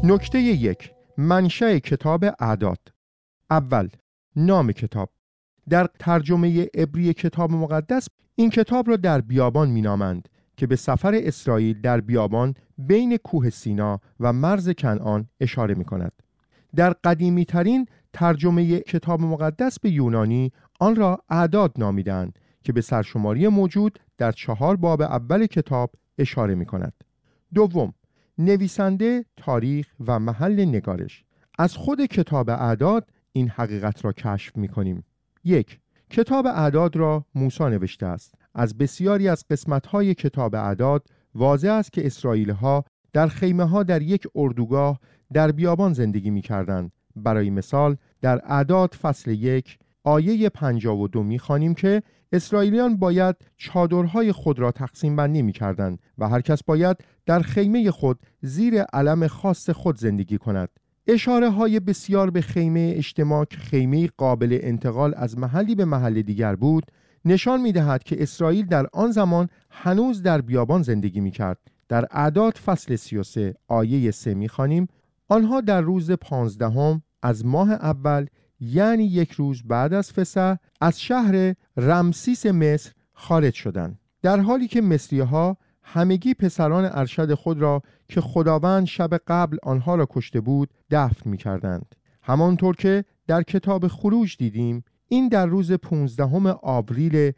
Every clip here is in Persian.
نکته 1. منشأ کتاب اعداد. اول، نام کتاب. در ترجمه عبری کتاب مقدس این کتاب را در بیابان مینامند که به سفر اسرائیل در بیابان بین کوه سینا و مرز کنعان اشاره می کند. در قدیمی ترین ترجمه کتاب مقدس به یونانی آن را اعداد نامیدند که به سرشماری موجود در 4 باب اول کتاب اشاره می کند. دوم، نویسنده، تاریخ و محل نگارش. از خود کتاب اعداد این حقیقت را کشف می کنیم. 1. کتاب اعداد را موسی نوشته است. از بسیاری از قسمت‌های کتاب اعداد واضح است که اسرائیلی‌ها در خیمه‌ها در یک اردوگاه در بیابان زندگی می‌کردند. برای مثال در اعداد فصل 1 آیه 52 می‌خوانیم که اسرائیلیان باید چادرهای خود را تقسیم بندی می‌کردند و هر کس باید در خیمه خود زیر علم خاص خود زندگی کند. اشاره‌های بسیار به خیمه اجتماع که خیمه قابل انتقال از محلی به محل دیگر بود نشان می‌دهد که اسرائیل در آن زمان هنوز در بیابان زندگی می‌کرد. در اعداد فصل 33 آیه 3 می‌خوانیم آنها در روز 15 از ماه اول، یعنی 1 روز بعد از فسح، از شهر رمسیس مصر خارج شدند، در حالی که مصری‌ها همگی پسران ارشد خود را که خداوند شب قبل آنها را کشته بود دفن می‌کردند. همانطور که در کتاب خروج دیدیم این در روز 15 آوریل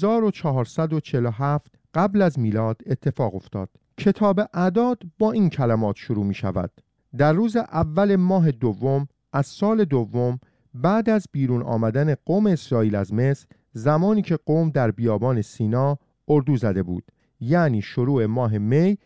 1447 قبل از میلاد اتفاق افتاد. کتاب اعداد با این کلمات شروع می شود: در روز اول ماه دوم از سال دوم بعد از بیرون آمدن قوم اسرائیل از مصر، زمانی که قوم در بیابان سینا اردو زده بود، یعنی شروع ماه می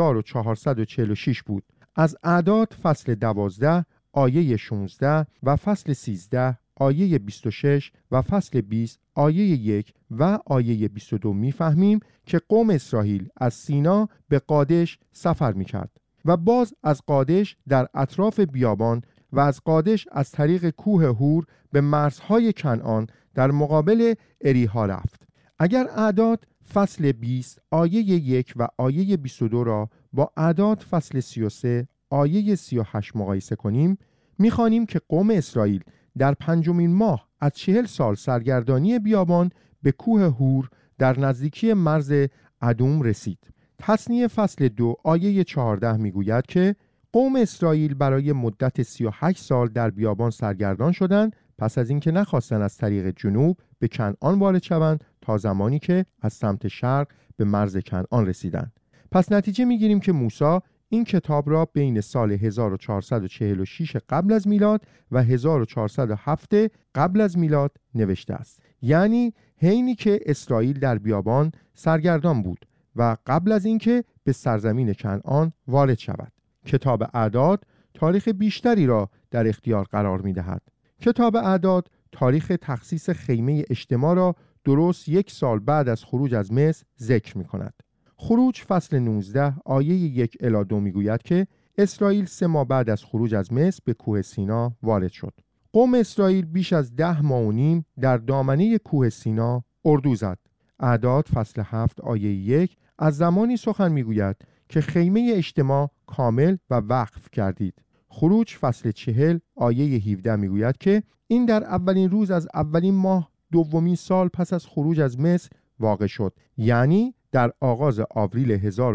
1446 بود. از اعداد فصل 12 آیه 16 و فصل 13 آیه 26 و فصل 20 آیه 1 و آیه 22 می‌فهمیم که قوم اسرائیل از سینا به قادش سفر می‌کرد و باز از قادش در اطراف بیابان و از قادش از طریق کوه هور به مرزهای کنعان در مقابل اریحا رفت. اگر اعداد فصل 20 آیه 1 و آیه 22 را با اعداد فصل 33 آیه 38 مقایسه کنیم می‌خوانیم که قوم اسرائیل در 5مین ماه از 40 سال سرگردانی بیابان به کوه هور در نزدیکی مرز ادوم رسید. تثنیه فصل 2 آیه 14 میگوید که قوم اسرائیل برای مدت 38 سال در بیابان سرگردان شدند پس از اینکه نخواستند از طریق جنوب به کنعان وارد شوند تا زمانی که از سمت شرق به مرز کنعان رسیدند. پس نتیجه میگیریم که موسی این کتاب را بین سال 1446 قبل از میلاد و 1407 قبل از میلاد نوشته است، یعنی حینی که اسرائیل در بیابان سرگردان بود و قبل از اینکه به سرزمین کنعان وارد شود. کتاب اعداد تاریخ بیشتری را در اختیار قرار می‌دهد. کتاب اعداد تاریخ تخصیص خیمه اجتماع را درست 1 سال بعد از خروج از مصر ذکر می‌کند. خروج فصل 19 آیه 1 الی 2 میگوید که اسرائیل 3 ماه بعد از خروج از مصر به کوه سینا وارد شد. قوم اسرائیل بیش از 10 ماه و نیم در دامنه کوه سینا اردو زد. اعداد فصل 7 آیه 1 از زمانی سخن میگوید که خیمه اجتماع کامل و وقف کردید. خروج فصل 40 آیه 17 میگوید که این در اولین روز از اولین ماه دومین سال پس از خروج از مصر واقع شد، یعنی در آغاز آوریل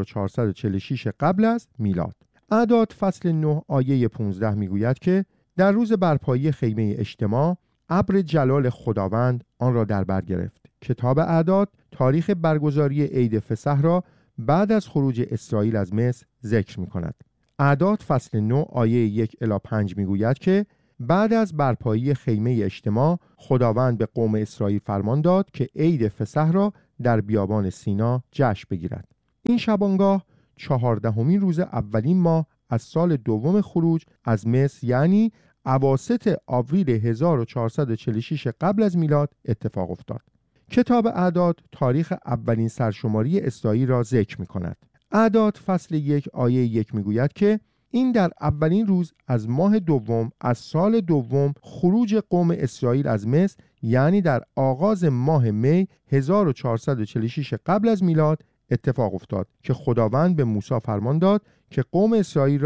1446 قبل از میلاد. اعداد فصل 9 آیه 15 میگوید که در روز برپایی خیمه اجتماع ابر جلال خداوند آن را در بر گرفت. کتاب اعداد تاریخ برگزاری عید فسح را بعد از خروج اسرائیل از مصر ذکر می کند. اعداد فصل 9 آیه 1 الی 5 میگوید که بعد از برپایی خیمه اجتماع خداوند به قوم اسرائیل فرمان داد که عید فسح را در بیابان سینا جشن بگیرد. این شبانگاه 14مین روز اولین ماه از سال دوم خروج از مصر، یعنی اواسط آوریل 1446 قبل از میلاد اتفاق افتاد. کتاب اعداد تاریخ اولین سرشماری اسرائیل را ذکر می کند. اعداد فصل 1 آیه 1 میگوید که این در اولین روز از ماه دوم از سال دوم خروج قوم اسرائیل از مصر، یعنی در آغاز ماه می 1446 قبل از میلاد اتفاق افتاد که خداوند به موسی فرمان داد که قوم اسرائیل را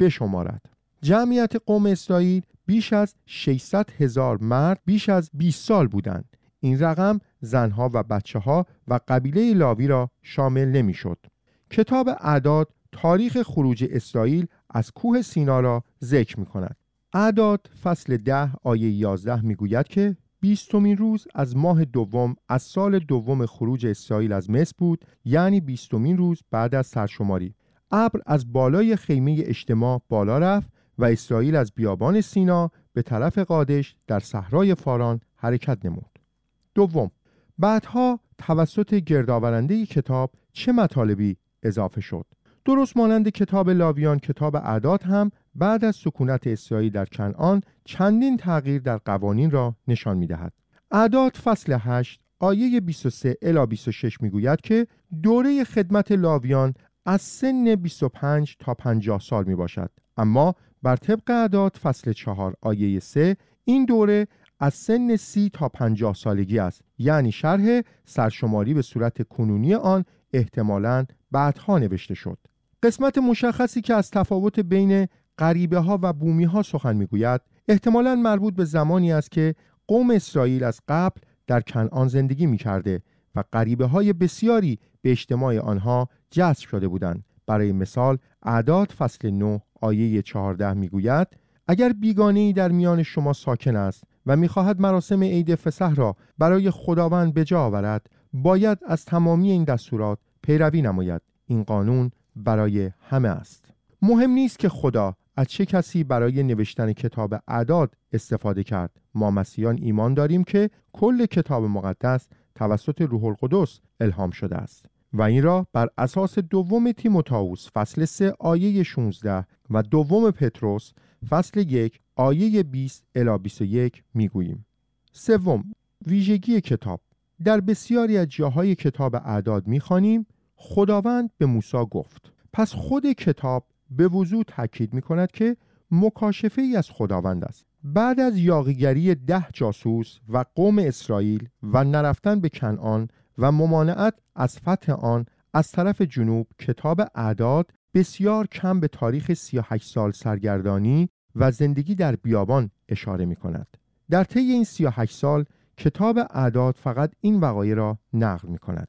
بشمارد. جمعیت قوم اسرائیل بیش از 600,000 مرد بیش از 20 سال بودند. این رقم زنها و بچه‌ها و قبیله لاوی را شامل نمی‌شد. کتاب اعداد تاریخ خروج اسرائیل از کوه سینا را ذکر می‌کند. اعداد فصل 10 آیه 11 می‌گوید که 20مین روز از ماه دوم از سال دوم خروج اسرائیل از مصر بود، یعنی 20مین روز بعد از سرشماری. ابر از بالای خیمه اجتماع بالا رفت و اسرائیل از بیابان سینا به طرف قادش در صحرای فاران حرکت نمود. دوم، بعدها توسط گردآورنده کتاب چه مطالبی اضافه شد؟ درست مانند کتاب لاویان، کتاب اعداد هم بعد از سکونت اسرائیل در کنعان چندین تغییر در قوانین را نشان می‌دهد. اعداد فصل 8 آیه 23 الی 26 می‌گوید که دوره خدمت لاویان از سن 25 تا 50 سال میباشد، اما بر طبق اعداد فصل 4 آیه 3 این دوره از سن 30 تا 50 سالگی است، یعنی شرح سرشماری به صورت کنونی آن احتمالاً بعدها نوشته شد. قسمت مشخصی که از تفاوت بین غریبه ها و بومی ها سخن میگوید احتمالاً مربوط به زمانی است که قوم اسرائیل از قبل در کنعان زندگی میکرده و غریبه های بسیاری به اجتماع آنها جذب شده بودند. برای مثال اعداد فصل 9 آیه 14 میگوید اگر بیگانه‌ای در میان شما ساکن است و میخواهد مراسم عید فسح را برای خداوند به جا آورد، باید از تمامی این دستورات پیروی نماید. این قانون برای همه است. مهم نیست که خدا از چه کسی برای نوشتن کتاب اعداد استفاده کرد. ما مسیحیان ایمان داریم که کل کتاب مقدس توسط روح القدس الهام شده است و این را بر اساس دوم تیموتائوس فصل 3 آیه 16 و دوم پتروس فصل 1 آیه 20 الی 21 میگوییم. سوم، ویژگی کتاب. در بسیاری از جاهای کتاب اعداد میخوانیم خداوند به موسی گفت. پس خود کتاب به وضوح تاکید میکند که مکاشفه ای از خداوند است. بعد از یاغیگری 10 جاسوس و قوم اسرائیل و نرفتن به کنعان و ممانعت از فتح آن از طرف جنوب، کتاب اعداد بسیار کم به تاریخ 38 سال سرگردانی و زندگی در بیابان اشاره می کند. در طی این 38 سال کتاب اعداد فقط این وقایع را نقل می کند: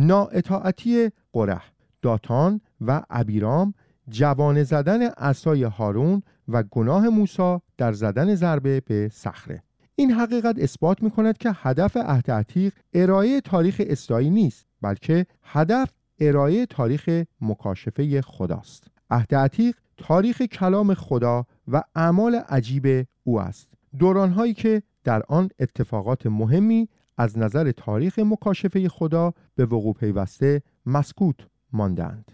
نااطاعتی قره، داتان و ابیرام، جوانه زدن عصای هارون و گناه موسی در زدن ضربه به صخره. این حقیقت اثبات می کند که هدف عهد عتیق ارائه تاریخ اسرائیل نیست، بلکه هدف ارائه تاریخ مکاشفه خداست. عهد عتیق تاریخ کلام خدا و اعمال عجیب او است، دورانهایی که در آن اتفاقات مهمی از نظر تاریخ مکاشفه خدا به وقوع پیوسته مسکوت ماندند.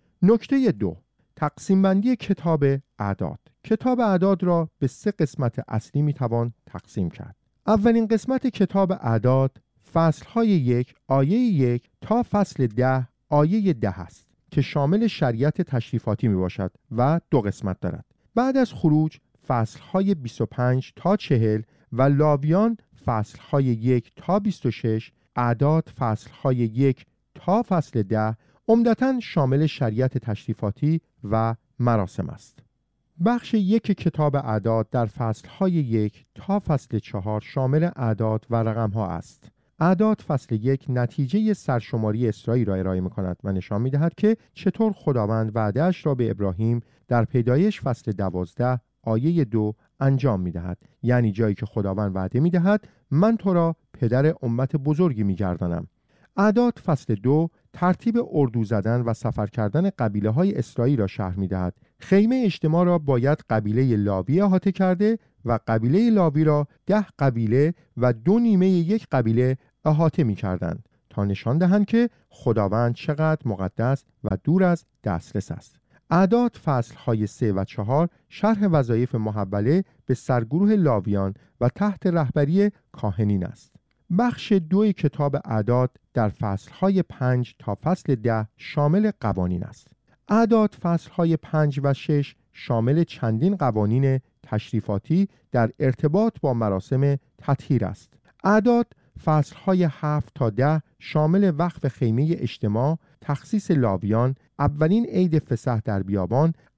نکته 2، تقسیم بندی کتاب اعداد. کتاب اعداد را به 3 قسمت اصلی میتوان تقسیم کرد. اولین قسمت کتاب اعداد فصلهای 1 آیه 1 تا فصل 10 آیه 10 است که شامل شریعت تشریفاتی می باشد و 2 قسمت دارد. بعد از خروج فصلهای 25 تا 40 و لاویان فصلهای 1 تا 26، اعداد فصلهای 1 تا فصل 10 عمدتاً شامل شریعت تشریفاتی و مراسم است. بخش 1 کتاب اعداد در فصلهای 1 تا فصل 4 شامل اعداد و رقم‌ها است. اعداد فصل 1 نتیجه سرشماری اسرائیل را ارائه می‌کند و نشان می‌دهد که چطور خداوند وعده‌اش را به ابراهیم در پیدایش فصل 12 آیه 2 انجام می‌دهد، یعنی جایی که خداوند وعده می‌دهد من تو را پدر امت بزرگی می‌گردانم. اعداد فصل 2 ترتیب اردو زدن و سفر کردن قبیله‌های اسرائیل را شرح می‌دهد. خیمه اجتماع را باید قبیله لاوی احاطه کرده و قبیله لاوی را 10 قبیله و 2 نیمه یک قبیله احاطه می‌کردند تا نشان دهند که خداوند چقدر مقدس و دور از دسترس است. اعداد فصل‌های 3 و 4 شرح وظایف محوله به سرگروه لاویان و تحت رهبری کاهنین است. بخش 2 کتاب اعداد در فصل‌های 5 تا فصل 10 شامل قوانین است. اعداد فصل‌های 5 و 6 شامل چندین قوانین تشریفاتی در ارتباط با مراسم تطهیر است. اعداد فصل‌های 7 تا 10 شامل وقف خیمه اجتماع، تخصیص لاویان، اولین عید فسح در بیابان،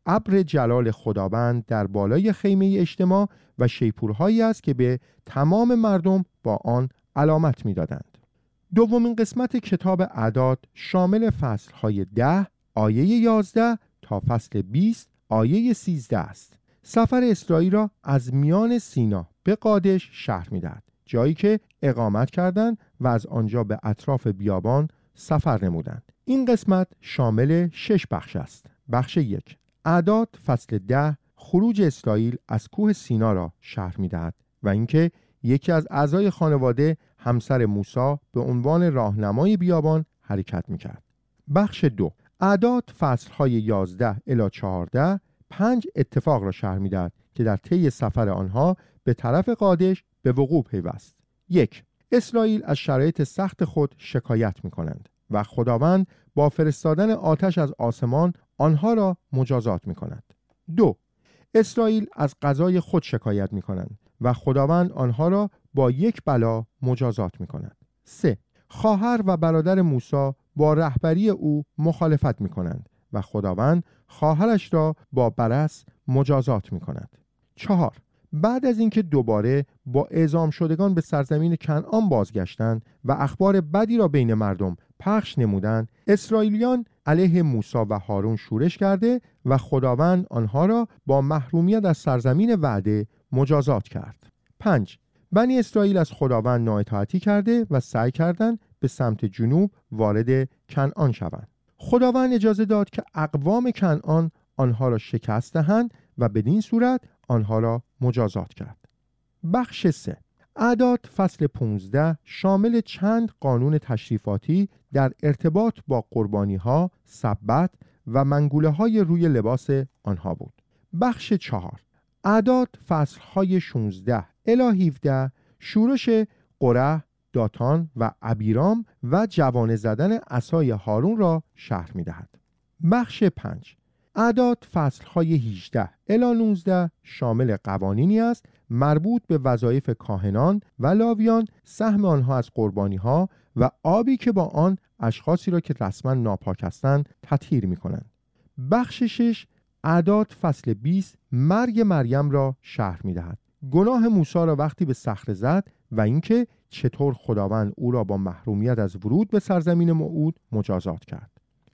ابر جلال خداوند در بالای خیمه اجتماع و شیپورهایی است که به تمام مردم با آن علامت می‌دادند. دومین قسمت کتاب اعداد شامل فصل‌های 10 آیه 11 تا فصل 20 آیه 13 است. سفر اسرائیل را از میان سینا به قادش شهر می‌دهد، جایی که اقامت کردند و از آنجا به اطراف بیابان سفر نمودند. این قسمت شامل 6 بخش است. بخش 1 اعداد فصل 10 خروج اسرائیل از کوه سینا را شرح می‌دهد و اینکه یکی از اعضای خانواده همسر موسی به عنوان راهنمای بیابان حرکت می‌کرد. بخش 2 اعداد فصل‌های 11 الی 14 5 اتفاق را شرح می‌دهد که در طی سفر آنها به طرف قادش به وقوع پیوست. 1 اسرائیل از شرایط سخت خود شکایت می‌کنند و خداوند با فرستادن آتش از آسمان آنها را مجازات می‌کند. 2 اسرائیل از قضای خود شکایت می‌کنند و خداوند آنها را با یک بلا مجازات می‌کند. 3 خواهر و برادر موسی با رهبری او مخالفت می‌کنند و خداوند خواهرش را با برص مجازات می‌کند. 4 بعد از اینکه دوباره با اعزام شدگان به سرزمین کنعان بازگشتند و اخبار بدی را بین مردم پخش نمودند، اسرائیلیان علیه موسی و هارون شورش کرده و خداوند آنها را با محرومیت از سرزمین وعده مجازات کرد. 5 بنی اسرائیل از خداوند نااطاعتی کرده و سعی کردند به سمت جنوب وارد کنعان شوند. خداوند اجازه داد که اقوام کنعان آنها را شکست دهند و بدین صورت آنها را مجازات کرد. بخش 3 اعداد فصل 15 شامل چند قانون تشریفاتی در ارتباط با قربانی‌ها، سبت و منگوله‌های روی لباس آنها بود. بخش 4 اعداد فصل‌های 16 الی 17 شورش قره، داتان و ابیرام و جوانه زدن عصای هارون را شرح می‌دهد. بخش 5 اعداد فصل‌های 18 الی 19 شامل قوانینی است مربوط به وظایف کاهنان و لاویان، سهم آنها از قربانی‌ها و آبی که با آن اشخاصی را که رسما ناپاک هستند تطهیر می‌کنند. بخش 6 اعداد فصل 20 مرگ مریم را شرح می‌دهد. گناه موسی را وقتی به صخره زد و اینکه چطور خداوند او را با محرومیت از ورود به سرزمین موعود مجازات کرد.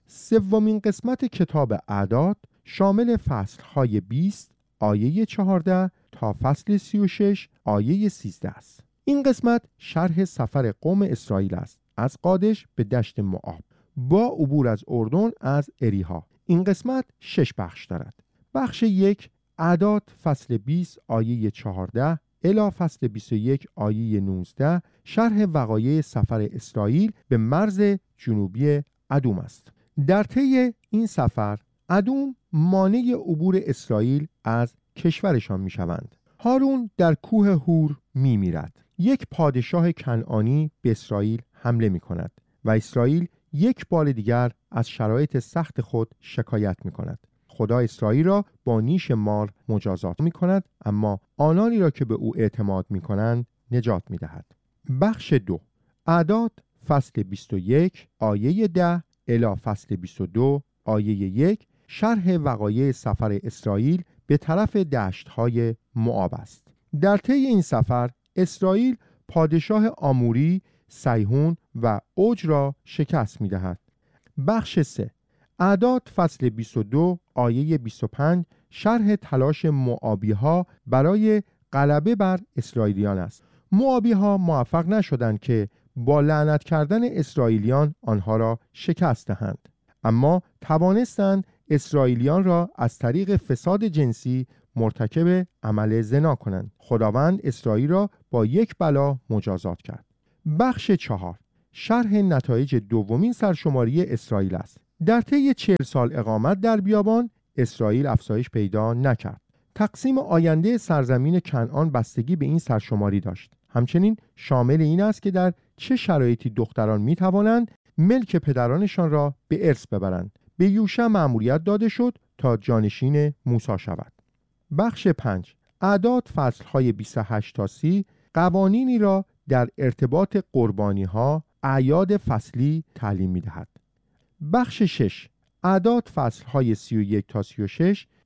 سومین قسمت کتاب اعداد شامل فصل‌های 20 آیه 14 تا فصل 36 آیه 13 است. این قسمت شرح سفر قوم اسرائیل است از قادش به دشت موآب با عبور از اردن از اریحا. این قسمت 6 بخش دارد. بخش 1 اعداد فصل 20 آیه 14 الی فصل 21 آیه 19 شرح وقایع سفر اسرائیل به مرز جنوبی ادوم است. در طی این سفر ادوم مانع عبور اسرائیل از کشورشان می شوند. هارون در کوه هور می میرد. یک پادشاه کنعانی به اسرائیل حمله می کند و اسرائیل یک بار دیگر از شرایط سخت خود شکایت می کند. خدا اسرائیل را با نیش مار مجازات می کند، اما آنانی را که به او اعتماد می کنند نجات می دهد. بخش 2 اعداد فصل 21 آیه 10 الی فصل 22 آیه 1 شرح وقایع سفر اسرائیل به طرف دشت‌های موآب است. در طی این سفر اسرائیل پادشاه آموری، سیحون و اوج را شکست می‌دهد. بخش 3 اعداد فصل 22 آیه 25 شرح تلاش موآبی‌ها برای غلبه بر اسرائیلیان است. موآبی‌ها موفق نشدند که با لعنت کردن اسرائیلیان آنها را شکست دهند، اما توانستند اسرائیلیان را از طریق فساد جنسی مرتکب عمل زنا کنند. خداوند اسرائیل را با یک بلا مجازات کرد. بخش 4 شرح نتایج دومین سرشماری اسرائیل است. در طی 40 سال اقامت در بیابان اسرائیل افزایش پیدا نکرد. تقسیم آینده سرزمین کنعان بستگی به این سرشماری داشت. همچنین شامل این است که در چه شرایطی دختران می توانند ملک پدرانشان را به ارث ببرند. به یوشع مأموریت داده شد تا جانشین موسی شود. بخش 5 اعداد فصل‌های 28 تا 30 قوانینی را در ارتباط قربانی‌ها، اعیاد فصلی تعلیم می‌دهد. بخش 6 اعداد فصل‌های 31 تا 36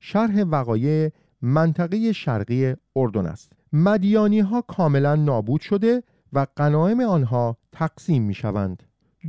شرح وقایع منطقه شرقی اردن است. مدیانی ها کاملا نابود شده و غنایم آنها تقسیم می شوند.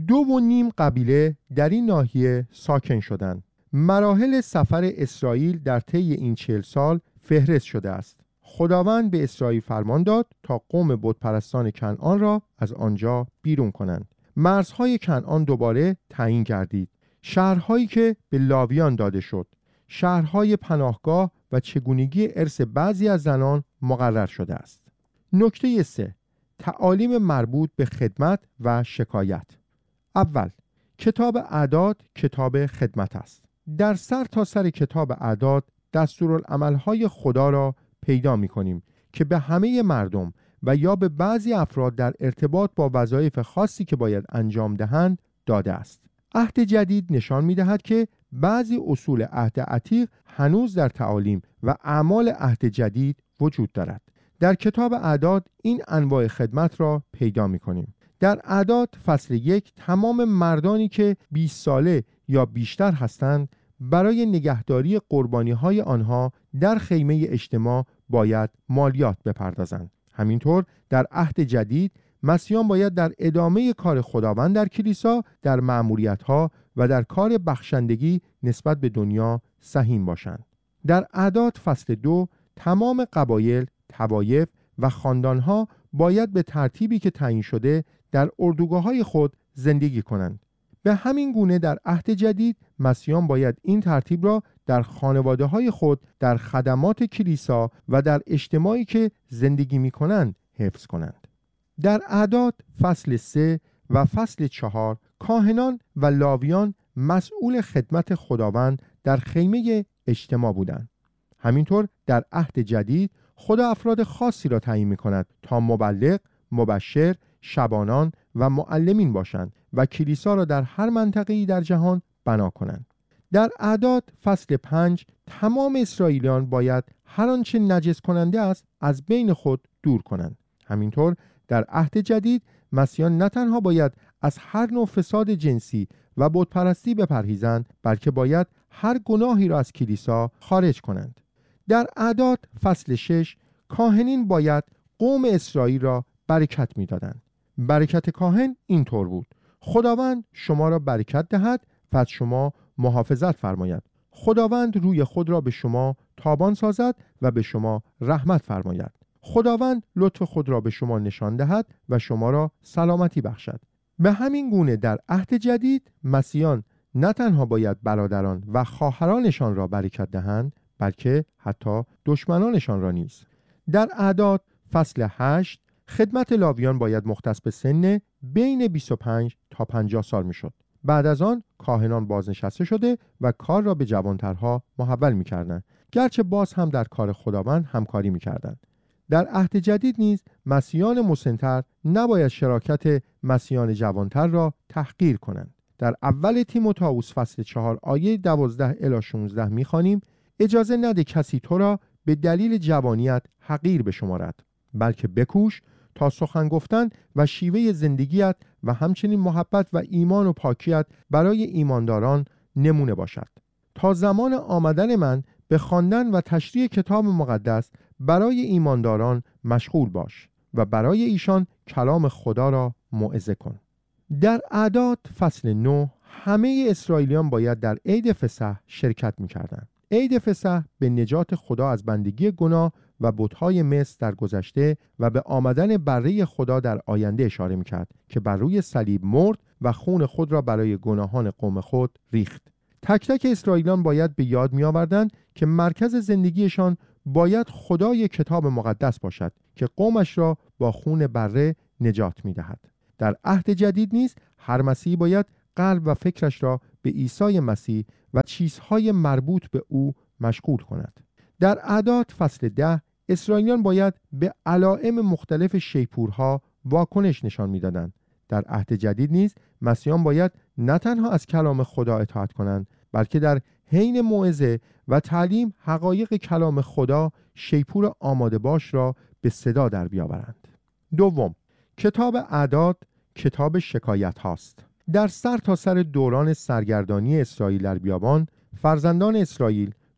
2.5 قبیله در این ناحیه ساکن شدند. مراحل سفر اسرائیل در طی این 40 سال فهرست شده است. خداوند به اسرائیل فرمان داد تا قوم بتپرستان کنعان را از آنجا بیرون کنند. مرزهای کنعان دوباره تعیین گردید. شهرهایی که به لاویان داده شد، شهرهای پناهگاه و چگونگی ارث بعضی از زنان مقرر شده است. نکته 3. تعالیم مربوط به خدمت و شکایت. اول، کتاب اعداد کتاب خدمت است. در سر تا سر کتاب اعداد دستورالعملهای خدا را پیدا می کنیم که به همه مردم و یا به بعضی افراد در ارتباط با وظایف خاصی که باید انجام دهند داده است. عهد جدید نشان می دهد که بعضی اصول عهد عتیق هنوز در تعالیم و اعمال عهد جدید وجود دارد. در کتاب اعداد این انواع خدمت را پیدا می کنیم. در اعداد فصل 1 تمام مردانی که 20 ساله یا بیشتر هستند برای نگهداری قربانی‌های آنها در خیمه اجتماع باید مالیات بپردازند. همینطور در عهد جدید مسیحیان باید در ادامه کار خداوند در کلیسا، در مأموریت‌ها و در کار بخشندگی نسبت به دنیا سهیم باشند. در اعداد فصل 2 تمام قبایل، طوایف و خاندان‌ها باید به ترتیبی که تعیین شده در اردوگاه‌های خود زندگی کنند. به همین گونه در عهد جدید مسیحیان باید این ترتیب را در خانواده‌های خود، در خدمات کلیسا و در اجتماعی که زندگی می‌کنند حفظ کنند. در اعداد فصل 3 و فصل 4 کاهنان و لاویان مسئول خدمت خداوند در خیمه اجتماع بودند. همینطور در عهد جدید خدا افراد خاصی را تعیین می‌کند تا مبلغ، مبشر، شبانان و معلمین باشند و کلیسا را در هر منطقه‌ای در جهان بنا کنند. در اعداد فصل 5 تمام اسرائیلیان باید هر آنچه نجس کننده است از بین خود دور کنند. همینطور در عهد جدید مسیحیان نه تنها باید از هر نوع فساد جنسی و بتپرستی بپرهیزند، بلکه باید هر گناهی را از کلیسا خارج کنند. در اعداد فصل 6 کاهنین باید قوم اسرائیل را برکت می‌دادند. برکت کاهن این طور بود: خداوند شما را برکت دهد، پس شما محافظت فرماید. خداوند روی خود را به شما تابان سازد و به شما رحمت فرماید. خداوند لطف خود را به شما نشان دهد و شما را سلامتی بخشد. به همین گونه در عهد جدید مسیحیان نه تنها باید برادران و خواهرانشان را برکت دهند، بلکه حتی دشمنانشان را نیز. در اعداد فصل 8 خدمت لاویان باید مختص به سن بین 25 تا 50 سال میشد. بعد از آن کاهنان بازنشسته شده و کار را به جوانترها محول میکردند، گرچه باز هم در کار خداوند همکاری میکردند. در عهد جدید نیز مسیحیان مسن‌تر نباید شراکت مسیحیان جوانتر را تحقیر کنند. در اول تیموتائوس فصل 4 آیه 12 الی 16 میخوانیم: اجازه نده کسی تو را به دلیل جوانیت حقیر بشمارد، بلکه بکوش تا سخن گفتن و شیوه زندگیت و همچنین محبت و ایمان و پاکیت برای ایمانداران نمونه باشد. تا زمان آمدن من به خواندن و تشریح کتاب مقدس برای ایمانداران مشغول باش و برای ایشان کلام خدا را موعظه کن. در اعداد فصل 9 همه اسرائیلیان باید در عید فسح شرکت می‌کردند. عید فسح به نجات خدا از بندگی گناه و بت‌های مصر در گذشته و به آمدن بره خدا در آینده اشاره می‌کرد که بر روی صلیب مرد و خون خود را برای گناهان قوم خود ریخت. تک تک اسرائیلیان باید به یاد می‌آوردند که مرکز زندگیشان باید خدای کتاب مقدس باشد که قومش را با خون بره نجات می‌دهد. در عهد جدید نیز هر مسیحی باید قلب و فکرش را به عیسی مسیح و چیزهای مربوط به او مشغول کند. در اعداد فصل 10 اسرائیلیان باید به علائم مختلف شیپورها واکنش نشان می‌دادند. در عهد جدید نیز مسیحیان باید نه تنها از کلام خدا اطاعت کنند، بلکه در حین موعظه و تعلیم حقایق کلام خدا شیپور آماده باش را به صدا در بیاورند. دوم، کتاب اعداد کتاب شکایت هاست. در سر تا سر دوران سرگردانی اسرائیل در بیابان، فرزندان اسرائیل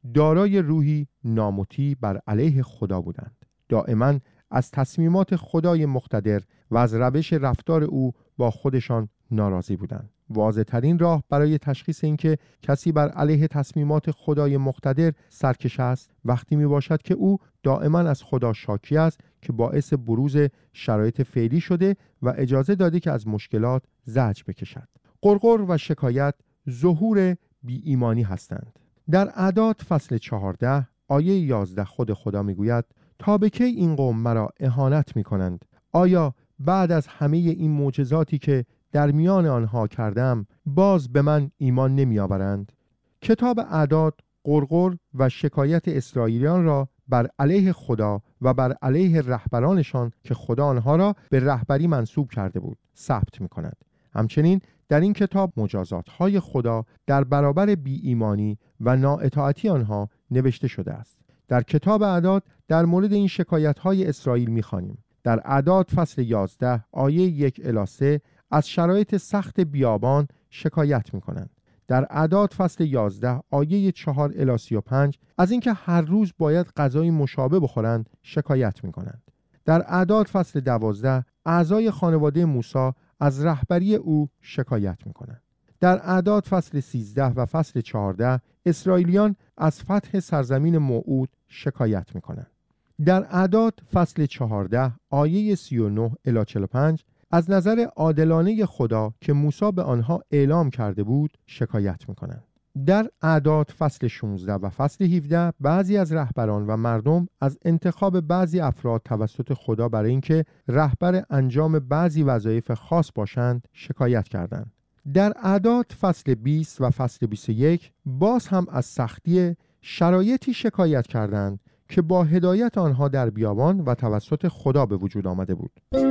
دارای روحی نامطیع بر علیه خدا بودند. دائما از تصمیمات خدای مقتدر و از روش رفتار او با خودشان ناراضی بودند. واضح‌ترین راه برای تشخیص اینکه کسی بر علیه تصمیمات خدای مقتدر سرکش است وقتی می باشد که او دائما از خدا شاکی است که باعث بروز شرایط فعلی شده و اجازه داده که از مشکلات زجر بکشد. غرغر و شکایت ظهور بی ایمانی هستند. در اعداد فصل 14 آیه 11 خود خدا می گوید تا به کی این قوم مرا اهانت می کنند؟ آیا بعد از همه این معجزاتی که در میان آنها کردم باز به من ایمان نمی آورند؟ کتاب اعداد غرغر و شکایت اسرائیلیان را بر علیه خدا و بر علیه رهبرانشان که خدا آنها را به رهبری منصوب کرده بود ثبت می کند. همچنین در این کتاب مجازات‌های خدا در برابر بی ایمانی و نااطاعتی آنها نوشته شده است. در کتاب اعداد در مورد این شکایت‌های اسرائیل می‌خوانیم. در اعداد فصل 11 آیه 1 الی 3 از شرایط سخت بیابان شکایت می‌کنند. در اعداد فصل 11 آیه 4 الی 35 از اینکه هر روز باید غذای مشابه بخورند شکایت می‌کنند. در اعداد فصل 12 اعضای خانواده موسی از رهبری او شکایت می‌کنند. در اعداد فصل 13 و فصل 14 اسرائیلیان از فتح سرزمین موعود شکایت می‌کنند. در اعداد فصل 14 آیه 39 الی 45 از نظر عادلانه خدا که موسی به آنها اعلام کرده بود شکایت می‌کنند. در اعداد فصل 16 و فصل 17 بعضی از رهبران و مردم از انتخاب بعضی افراد توسط خدا برای اینکه رهبر انجام بعضی وظایف خاص باشند شکایت کردند. در اعداد فصل 20 و فصل 21 باز هم از سختی شرایطی شکایت کردند که با هدایت آنها در بیابان و توسط خدا به وجود آمده بود.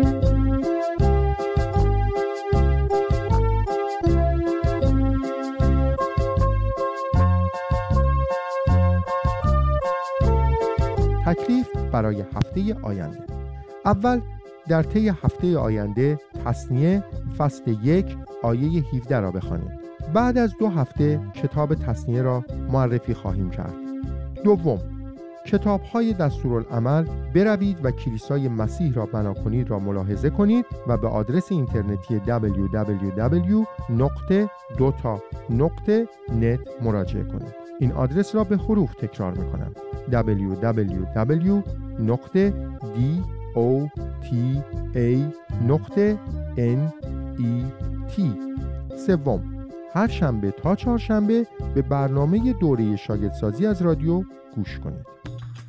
تکلیف برای هفته آینده. اول در طی هفته آینده تثنیه فصل 1 آیه 17 را بخوانید. بعد از 2 هفته کتاب تثنیه را معرفی خواهیم کرد. دوم، کتاب‌های دستورالعمل بروید و کلیسای مسیح را بنا کنید را ملاحظه کنید و به آدرس اینترنتی www.dota.net مراجعه کنید. این آدرس را به حروف تکرار می‌کنم: www.dota.net. سوم، هر شنبه تا چهارشنبه به برنامه دوره شاگردسازی از رادیو گوش کنید.